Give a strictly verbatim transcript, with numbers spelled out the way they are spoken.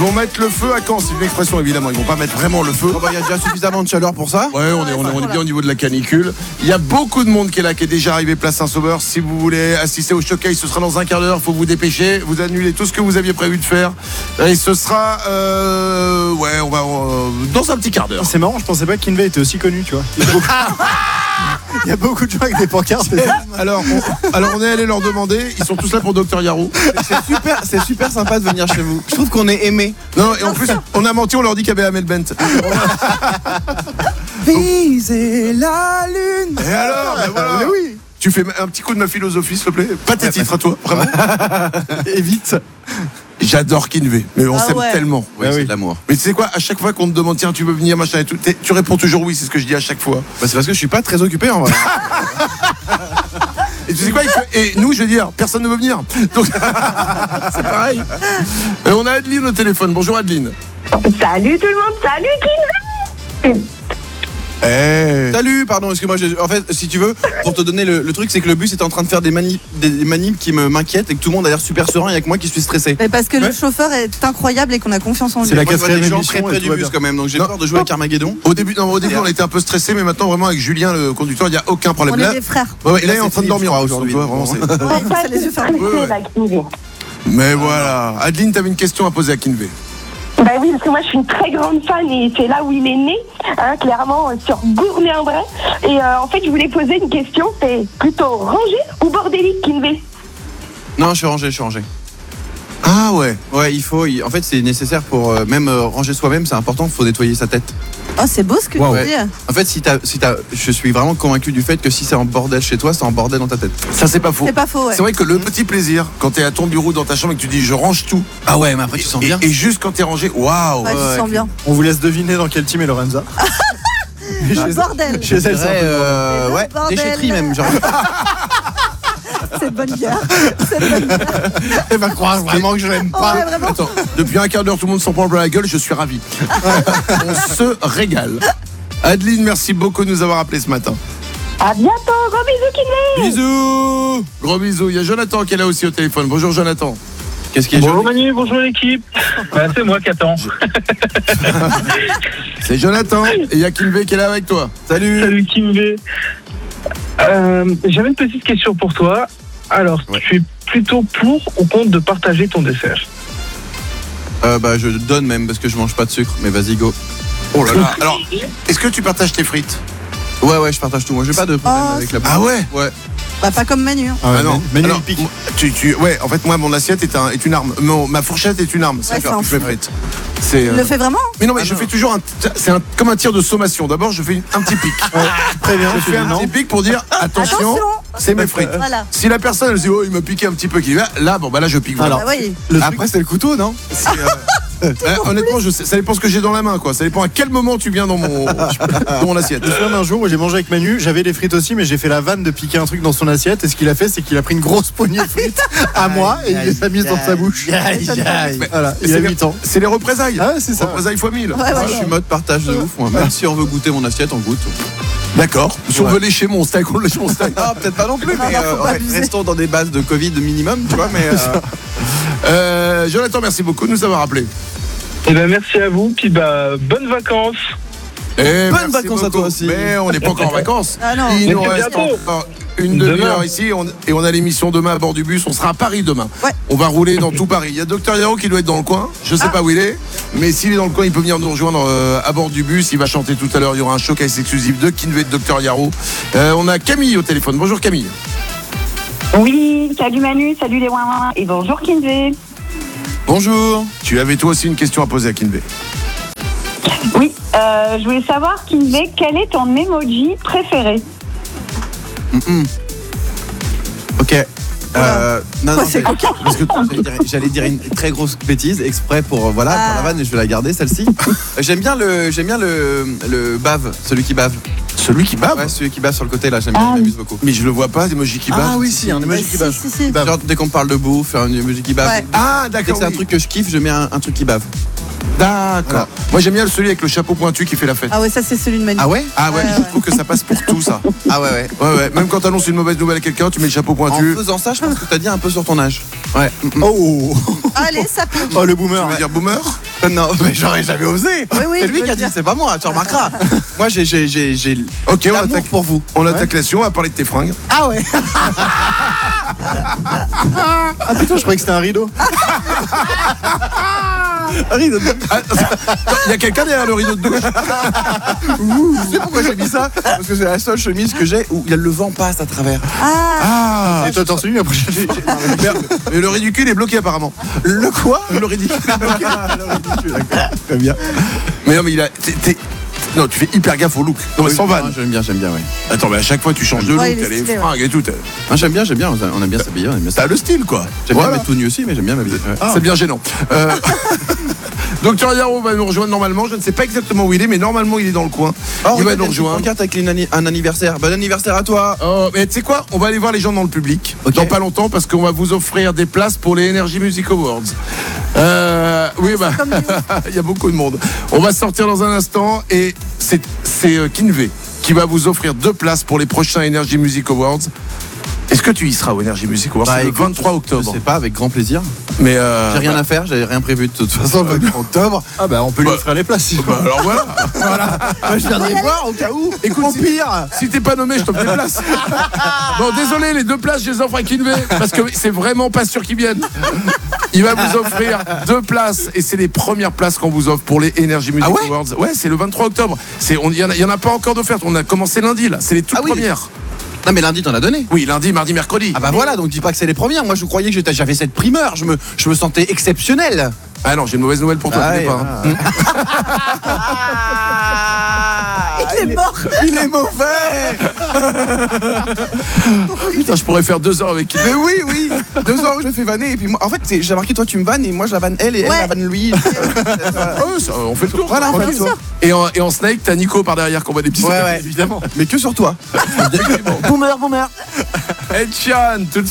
vont mettre le feu à Caen, c'est une expression évidemment, ils vont pas mettre vraiment le feu. Oh bah, il y a déjà suffisamment de chaleur pour ça. Ouais, on est, on est, on est bien au niveau de la canicule. Il y a beaucoup de monde qui est là, qui est déjà arrivé place Saint-Sauveur. Si vous voulez assister au showcase, ce sera dans un quart d'heure, faut vous dépêcher, vous annulez tout ce que vous aviez prévu de faire. Et ce sera, euh, ouais, on va, euh, dans un petit quart d'heure. C'est marrant, je pensais pas que Kinvey était aussi connu, tu vois. Il y a beaucoup, il y a beaucoup de gens avec des pancartes. Alors on, alors on est allé leur demander, ils sont tous là pour Docteur Yarou. C'est super, c'est super sympa de venir chez vous. Je trouve qu'on est aimé. Non, et en plus, on a menti, on leur dit qu'il y avait Ahmed Bent. Viser la lune. Et alors, ben voilà. Mais oui. Tu fais un petit coup de ma philosophie, s'il te plaît. Pas tes titres à toi, vraiment. Et vite. J'adore Kinvey, mais on Ah s'aime ouais. tellement. Ouais, Ah c'est oui. de l'amour. Mais tu sais quoi, à chaque fois qu'on te demande, tiens, tu veux venir, machin et tout, t'es- tu réponds toujours oui, c'est ce que je dis à chaque fois. Bah, c'est parce que je suis pas très occupé en vrai. Et tu sais quoi, il fait- et nous, je veux dire, personne ne veut venir. Donc, c'est pareil. Et on a Adeline au téléphone. Bonjour Adeline. Salut tout le monde, salut Kinvey. Eh. Salut, pardon, excuse-moi. j'ai- En fait, si tu veux, pour te donner le, le truc, c'est que le bus est en train de faire des manips, des manips qui me m'inquiètent et que tout le monde a l'air super serein. Il y a que moi qui suis stressé. Mais parce que Ouais. le chauffeur est incroyable et qu'on a confiance en lui. C'est la Moi, je vois quatrième des gens émission très et près tout du va bus bien. quand même, donc j'ai Non. peur de jouer avec Armageddon. Au début, non, au début, on était un peu stressé, mais maintenant, vraiment, avec Julien, le conducteur, il n'y a aucun problème. On Là, est des frères. ouais, ouais, là, il est Là, en c'est train de Philippe, dormir je crois, aujourd'hui. aujourd'hui. Vraiment, c'est- Ouais, Pas c'est les yeux de fermés. stressé, Ouais, ouais. là, Kinvey. Mais voilà. Adeline, t'avais une question à poser à Kinvey. Bah oui, parce que moi je suis une très grande fan et c'est là où il est né, hein, clairement euh, sur Gournay-en-Bray. Et euh, en fait, je voulais poser une question, c'est plutôt rangé ou bordélique, Kinvey? Non, je suis rangé, je suis rangé. Ah ouais. Ouais, il faut. il- En fait, c'est nécessaire pour euh, même euh, ranger soi-même. C'est important. Il faut nettoyer sa tête. Oh, c'est beau ce que Wow. tu dis. En fait, si t'as, si t'as, je suis vraiment convaincu du fait que si c'est en bordel chez toi, c'est en bordel dans ta tête. Ça, c'est pas faux. C'est pas faux, ouais. C'est vrai que le petit plaisir, quand t'es à ton bureau dans ta chambre et que tu dis je range tout. Ah ouais, mais après tu sens Et, bien. et juste quand t'es rangé, waouh. Ouais, tu te sens bien. On vous laisse deviner dans quel team est Lorenza. Le bordel. Chez elle, c'est un Dirais, peu- euh, Le ouais, bordel. déchetterie même. Genre, C'est de bonne guerre. C'est de bonne guerre. Elle va croire vraiment que je l'aime Oh, pas. ouais, vraiment. Attends, depuis un quart d'heure, tout le monde s'en prend plein la gueule, je suis ravi. On se régale. Adeline, merci beaucoup de nous avoir appelés ce matin. À bientôt, gros bisous, Kinvey. bisous. Gros bisous. Il y a Jonathan qui est là aussi au téléphone. Bonjour Jonathan. Qu'est-ce qui est Bonjour joli? Manu, bonjour l'équipe. Bah, c'est moi qui attends. C'est Jonathan et il y a Kinvey qui est là avec toi. Salut. Salut Kinvey. Euh, J'avais une petite question pour toi. Alors, Ouais. tu es plutôt pour ou contre de partager ton dessert? Euh, bah, je donne même parce que je mange pas de sucre. Mais vas-y, go. Oh là là. Alors, est-ce que tu partages tes frites? Ouais, ouais, je partage tout. Moi, j'ai pas de problème Oh, avec la bouffe. Ah ouais. Ouais. Bah, pas comme Manu. hein. Ah ouais, Ah non. Manu, Alors, il pique. tu, tu, ouais, en fait, moi, mon assiette est, un, est une arme. Mon- ma fourchette est une arme. C'est Ouais, faire c'est un que je fais fou. frites. C'est. Il euh, le fait vraiment? Mais non, mais Ah je non. fais toujours un. C'est un, comme un tir de sommation. D'abord, je fais une- un petit pic. Très bien, Je tu fais dis un non. petit pic pour dire attention, Attention. c'est mes frites. Voilà. Si la personne elle se dit oh il m'a piqué un petit peu qui va là bon bah là je pique. Alors, Ah oui. Le truc- Après, c'est le couteau, non? Euh, honnêtement je sais, ça dépend ce que j'ai dans la main quoi. Ça dépend à quel moment tu viens dans mon dans mon assiette. Je me souviens d'un jour où j'ai mangé avec Manu, j'avais les frites aussi, mais j'ai fait la vanne de piquer un truc dans son assiette. Et ce qu'il a fait, c'est qu'il a pris une grosse poignée de frites à moi et il les a mises dans sa bouche. Voilà, il C'est a les- huit ans. C'est les représailles. Ah ouais, c'est ça. Représailles fois mille. Ouais, ouais, Moi, je ouais. suis mode partage de ouf. Moi. Même si on veut goûter mon assiette, on goûte. D'accord. Si on Ouais. veut lécher mon steak, on lèche mon steak. Ah, peut-être pas non plus, Non, mais non, euh, faut pas ouais, abuser. restons dans des bases de Covid minimum, tu vois. Mais euh, Euh, Jonathan, merci beaucoup de nous avoir appelés. Eh ben merci à vous, puis bah bonnes vacances. Et merci vacances à beaucoup. toi aussi. Mais on n'est pas encore en vacances. Ah non. Il Mais nous c'est reste bientôt. encore une Demain. demi-heure ici on- et on a l'émission demain à bord du bus. On sera à Paris demain. Ouais. On va rouler dans tout Paris. Il y a Docteur Yaro qui doit être dans le coin. Je sais Ah. pas où il est, mais s'il est dans le coin, il peut venir nous rejoindre euh, à bord du bus. Il va chanter tout à l'heure. Il y aura un showcase exclusif de Kinvey et de Docteur Yaro. Euh, on a Camille au téléphone. Bonjour Camille. Oui, salut Manu, salut les ouin et bonjour Kinvey. bonjour. Tu avais toi aussi une question à poser à Kinvey. Oui, euh, je voulais savoir Kinvey, quel est ton emoji préféré? Mm-mm. Ok. Euh, non, non, c'est c'est- parce que j'allais dire, j'allais dire une très grosse bêtise exprès pour euh, voilà Ah. pour la vanne et je vais la garder celle-ci. Euh, j'aime bien le j'aime bien le le bave, celui qui bave. Celui qui bave. Ouais, celui qui bave sur le côté là, j'aime bien, Ah. je m'amuse beaucoup. Mais je le vois pas, emoji qui bave. Ah oui, si, un Bah, emoji qui si, bave. si, si. Bave. Genre dès qu'on parle de bouffe, un emoji qui bave. Ouais. Ah Dès que d'accord. c'est un oui. truc que je kiffe, je mets un, un truc qui bave. D'accord. Voilà. Moi j'aime bien celui avec le chapeau pointu qui fait la fête. Ah ouais, ça c'est celui de Manu. Ah ouais? Ah ouais, Ouais, je ouais. trouve que ça passe pour tout ça. Ah ouais ouais. Ouais ouais. Même quand t'annonces une mauvaise nouvelle à quelqu'un, tu mets le chapeau En pointu. faisant ça, je pense que t'as dit un peu sur ton âge. Ouais. Mm, mm. Oh, Allez, ça pique. oh le Tu boomer. veux dire boomer? Non, mais j'aurais jamais osé. Oui, oui, c'est je lui veux qui a dit, dire. c'est pas moi, tu remarqueras. Moi, j'ai, j'ai, j'ai, j'ai Ok, on l'amour attaque, pour vous. on attaque la suite, on va parler de tes fringues. Ah ouais. Ah putain, je croyais que c'était un rideau. Rideau de- Ah, il y a quelqu'un derrière le rideau de douche. Tu sais pourquoi j'ai mis ça? Parce que c'est la seule chemise que j'ai où il y a le vent passe à travers. Ah, Et toi, t'en suis la prochaine fois. mais le ridicule est bloqué apparemment. Le quoi? Le ridicule est bloqué. Très bien. Mais non, mais il a. t'es- t'es- Non, tu fais hyper gaffe au look. Non, mais sans Ah, vanne. J'aime bien, j'aime bien, ouais. Attends, mais à chaque fois tu changes de look, Ouais, il est t'as les stylé, fringues et tout. t'as- Ah, j'aime bien, j'aime bien. On aime bien s'habiller, on aime bien T'as le style quoi. J'aime Voilà. bien mettre tout nu aussi, mais j'aime bien m'habiller. Ouais. C'est bien gênant. Euh, Docteur Yaro va nous rejoindre normalement. Je ne sais pas exactement où il est, mais normalement il est dans le coin. Oh, il va regarde, nous il y a une rejoindre. pancarte avec une anni- un anniversaire. Bon anniversaire à toi. Oh, mais tu sais quoi? On va aller voir les gens dans le public Ok. dans pas longtemps parce qu'on va vous offrir des places pour les Energy Music Awards. Euh, oui, bah, Comme nous. il y a beaucoup de monde. On va sortir dans un instant et c'est c'est euh, Kinvey qui va vous offrir deux places pour les prochains Energy Music Awards. Est-ce que tu y seras au Energy Music Awards? Bah, C'est le écoute, vingt-trois Je octobre. sais pas, avec grand plaisir. Mais euh, J'ai rien bah, à faire, j'avais rien prévu de toute façon. Le octobre. Ah bah on peut lui Bah, offrir les places. si- bah, alors voilà. Je viendrai voir au cas où. Écoute, si, si t'es pas nommé, je t'offre des places. Bon, désolé, les deux places, je les offre à Kinvey parce que c'est vraiment pas sûr qu'ils viennent. Il va vous offrir deux places et c'est les premières places qu'on vous offre pour les Energy Music Ah ouais Awards. Ouais, c'est le vingt-trois octobre. C'est, on, il y en a, il y en a pas encore d'offertes. On a commencé lundi là. C'est les toutes Ah oui. premières. Non mais lundi t'en as donné. Oui, lundi, mardi, mercredi. Ah bah voilà, donc dis pas que c'est les premières. Moi je croyais que j'étais- j'avais cette primeur. Je me, je me sentais exceptionnel. Ah non, j'ai une mauvaise nouvelle pour toi. Ah tu l'es ouais, pas, hein. Il est mort. Il est mauvais. Putain, je pourrais faire deux heures avec Kinvey. Mais oui, oui. Deux ans où je me fais vanner et puis moi, en fait c'est- j'ai remarqué toi tu me vannes et moi je la vanne elle et elle Ouais. la vanne lui. Ah ouais, ça, on fait le tour. Voilà, on fait Tranquille. le tour. Et en, et en Snake, t'as Nico par derrière qu'on voit des petits Ouais, ouais. évidemment. Mais que sur toi. Boomer, boomer. Ed Sheeran, tout de suite.